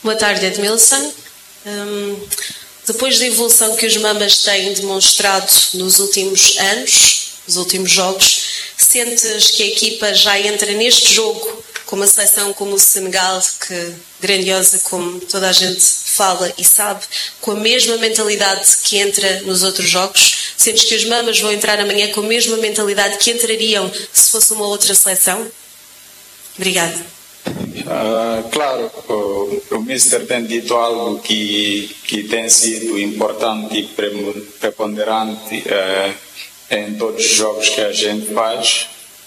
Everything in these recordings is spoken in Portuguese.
Boa tarde, Edmilson. Depois da evolução que os Mambas têm demonstrado nos últimos anos, nos últimos jogos, sentes que a equipa já entra neste jogo com uma seleção como o Senegal, que grandiosa como toda a gente fala e sabe, com a mesma mentalidade que entra nos outros jogos? Sentes que os Mambas vão entrar amanhã com a mesma mentalidade que entrariam se fosse uma outra seleção? Obrigada. Claro, o Mister tem dito algo que tem sido importante e preponderante em todos os jogos que a gente faz,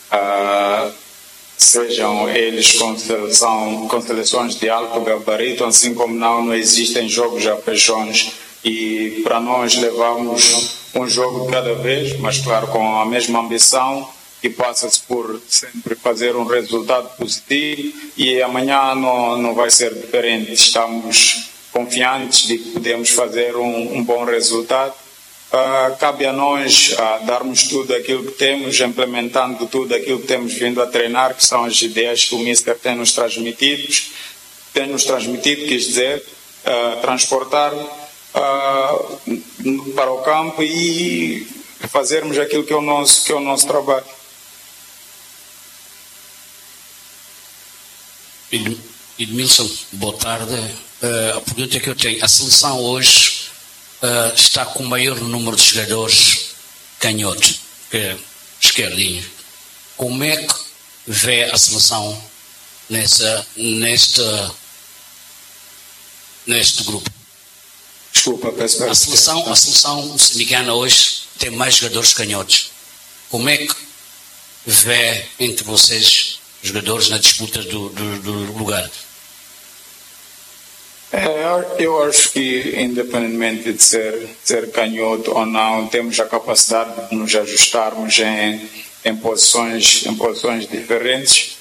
sejam eles com seleções de alto gabarito, assim como não existem jogos a peixões, e para nós levamos um jogo de cada vez, mas claro, com a mesma ambição, que passa-se por sempre fazer um resultado positivo, e amanhã não vai ser diferente. Estamos confiantes de que podemos fazer um bom resultado. Cabe a nós darmos tudo aquilo que temos, implementando tudo aquilo que temos vindo a treinar, que são as ideias que o Mister tem nos transmitido, quis dizer, transportar para o campo e fazermos aquilo que é o nosso trabalho. Edmilson, boa tarde. A pergunta que eu tenho: a seleção hoje está com o maior número de jogadores canhotos, esquerdinhos. Como é que vê a seleção neste grupo? Desculpa, peço a seleção moçambicana hoje tem mais jogadores canhotos. Como é que vê entre vocês jogadores na disputa do lugar? Eu acho que, independentemente de ser canhoto ou não, temos a capacidade de nos ajustarmos em posições diferentes,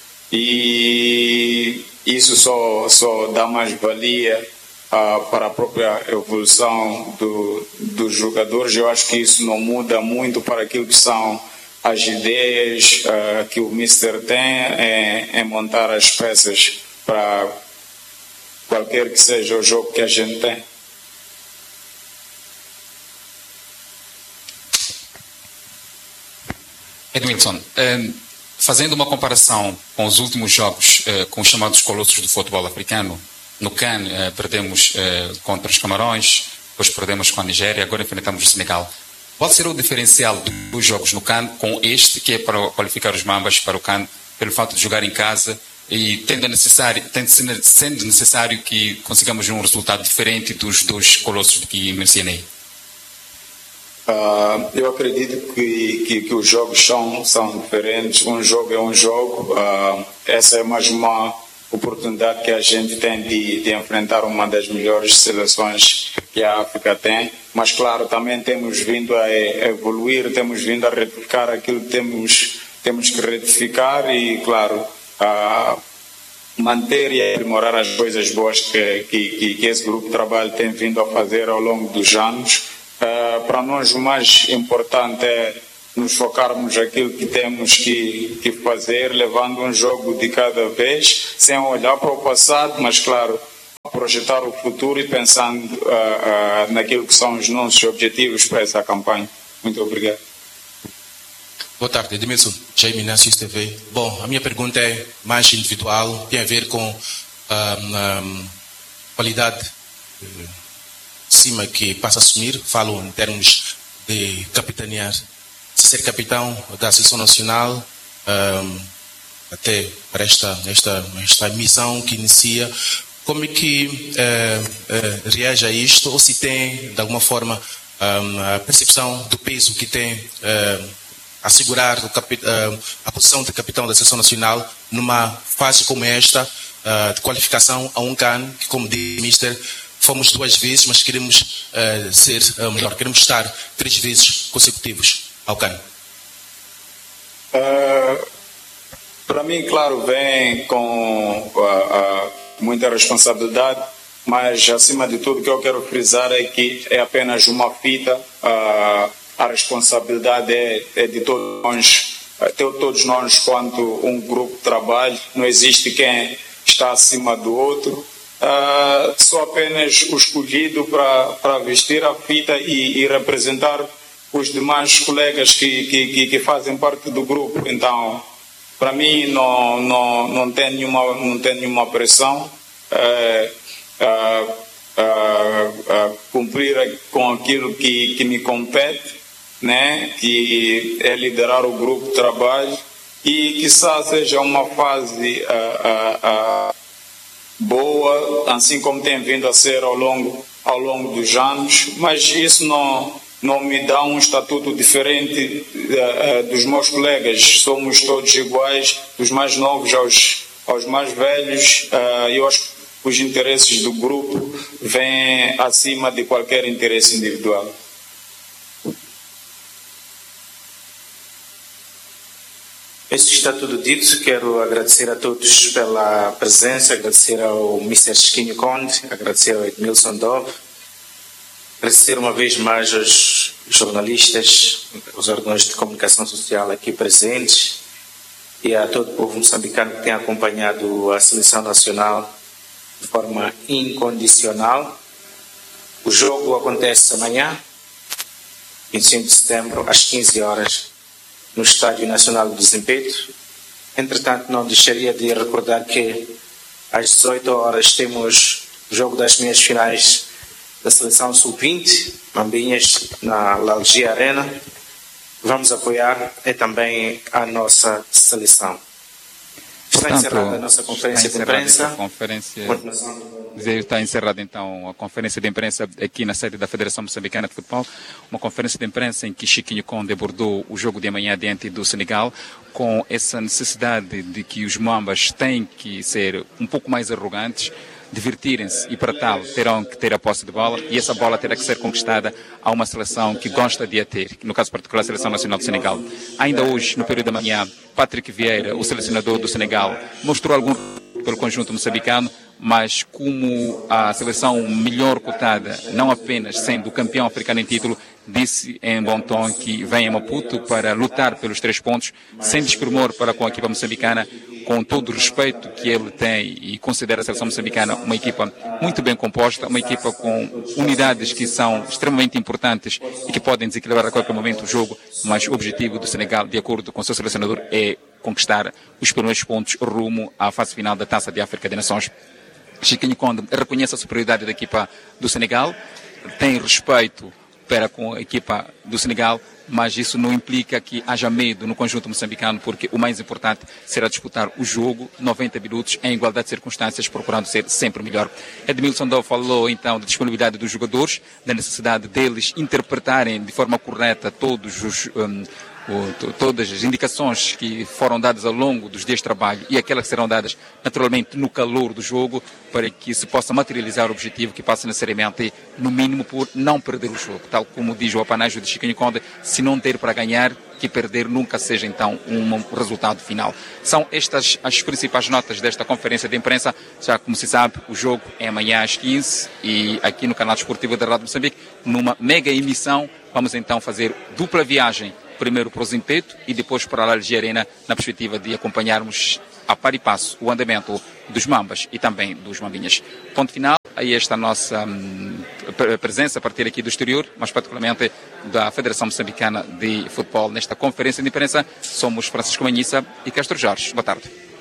e isso só dá mais valia para a própria evolução dos jogadores. Eu acho que isso não muda muito para aquilo que são as ideias que o Mister tem em montar as peças para qualquer que seja o jogo que a gente tem. Edmilson, fazendo uma comparação com os últimos jogos com os chamados colossos do futebol africano, no CAN perdemos contra os Camarões, depois perdemos com a Nigéria, agora enfrentamos o Senegal. Qual será o diferencial dos jogos no CAN com este, que é para qualificar os Mambas para o CAN, pelo fato de jogar em casa e sendo necessário que consigamos um resultado diferente dos dois colossos que mencionei? Eu acredito que os jogos são diferentes. Um jogo é um jogo. Essa é mais uma oportunidade que a gente tem de enfrentar uma das melhores seleções que a África tem, mas claro, também temos vindo a evoluir, temos vindo a retificar aquilo que temos que retificar, e claro, manter e aprimorar as coisas boas que esse grupo de trabalho tem vindo a fazer ao longo dos anos. Para nós o mais importante é nos focarmos naquilo que temos que fazer, levando um jogo de cada vez, sem olhar para o passado, mas claro, projetar o futuro e pensando naquilo que são os nossos objetivos para essa campanha. Muito obrigado. Boa tarde, Edmilson, Jaime Inácio TV. Bom, a minha pergunta é mais individual, tem a ver com qualidade cima que passa a assumir. Falo em termos de capitanear, ser capitão da seleção nacional, até para esta missão que inicia. Como é que reage a isto, ou se tem de alguma forma a percepção do peso que tem assegurar a posição de capitão da seleção nacional numa fase como esta de qualificação a um CAN, que, como disse o Mister, fomos 2 vezes, mas queremos ser melhor, queremos estar 3 vezes consecutivos ao CAN? Para mim, claro, vem com muita responsabilidade, mas acima de tudo o que eu quero frisar é que é apenas uma fita. A responsabilidade é de todos nós quanto um grupo de trabalho. Não existe quem está acima do outro. sou apenas o escolhido para vestir a fita e representar os demais colegas que fazem parte do grupo. Então, para mim, não tem nenhuma pressão. Cumprir com aquilo que me compete, né? Que é liderar o grupo de trabalho e quizá seja uma fase boa, assim como tem vindo a ser ao longo dos anos, mas isso não me dá um estatuto diferente dos meus colegas. Somos todos iguais, dos mais novos aos mais velhos. Eu acho que os interesses do grupo vêm acima de qualquer interesse individual. Isso está tudo dito. Quero agradecer a todos pela presença, agradecer ao Mr. Chiquinho Conde, agradecer ao Edmilson Dove, agradecer uma vez mais aos jornalistas, os órgãos de comunicação social aqui presentes e a todo o povo moçambicano que tem acompanhado a Seleção Nacional de forma incondicional. O jogo acontece amanhã, 25 de setembro, às 15 horas, no Estádio Nacional do Zimpeto. Entretanto, não deixaria de recordar que às 18 horas temos o jogo das meias finais da Seleção Sub-20, Mambinhas, na Lalgia Arena. Vamos apoiar também a nossa seleção. Está encerrada a nossa conferência de imprensa. Está encerrada então a conferência de imprensa aqui na sede da Federação Moçambicana de Futebol, uma conferência de imprensa em que Chiquinho Conde abordou o jogo de amanhã diante do Senegal, com essa necessidade de que os Mambas têm que ser um pouco mais arrogantes, divertirem-se e para tal terão que ter a posse de bola e essa bola terá que ser conquistada a uma seleção que gosta de a ter, no caso particular a Seleção Nacional do Senegal. Ainda hoje, no período da manhã, Patrick Vieira, o selecionador do Senegal, mostrou algum pelo conjunto moçambicano, mas como a seleção melhor cotada, não apenas sendo campeão africano em título, disse em bom tom que vem a Maputo para lutar pelos 3 pontos, sem desprimor para com a equipa moçambicana, com todo o respeito que ele tem e considera a seleção moçambicana uma equipa muito bem composta, uma equipa com unidades que são extremamente importantes e que podem desequilibrar a qualquer momento o jogo, mas o objetivo do Senegal, de acordo com o seu selecionador, é conquistar os primeiros pontos rumo à fase final da Taça de África de Nações. Chiquinho Conde reconhece a superioridade da equipa do Senegal, tem respeito para com a equipa do Senegal, mas isso não implica que haja medo no conjunto moçambicano, porque o mais importante será disputar o jogo 90 minutos em igualdade de circunstâncias, procurando ser sempre melhor. Edmilson Dove falou então da disponibilidade dos jogadores, da necessidade deles interpretarem de forma correta todas as indicações que foram dadas ao longo dos dias de trabalho e aquelas que serão dadas naturalmente no calor do jogo, para que se possa materializar o objetivo, que passa necessariamente, no mínimo, por não perder o jogo. Tal como diz o apanágio de Chiquinho Conde, se não ter para ganhar, que perder nunca seja então um resultado final. São estas as principais notas desta conferência de imprensa. Já como se sabe, o jogo é amanhã às 15 e aqui no canal desportivo da Rádio Moçambique, numa mega emissão, vamos então fazer dupla viagem, primeiro para o Zimpeto e depois para a Lalgia Arena, na perspectiva de acompanharmos a par e passo o andamento dos Mambas e também dos Mambinhas. Ponto final, aí esta nossa presença a partir aqui do exterior, mas particularmente da Federação Moçambicana de Futebol nesta conferência de imprensa. Somos Francisco Manhissa e Castro Jorge. Boa tarde.